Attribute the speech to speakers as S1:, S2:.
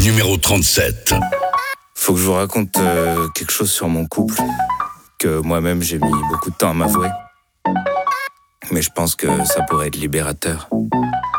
S1: numéro 37.
S2: Faut que je vous raconte quelque chose sur mon couple que moi-même j'ai mis beaucoup de temps à m'avouer. Mais je pense que ça pourrait être libérateur.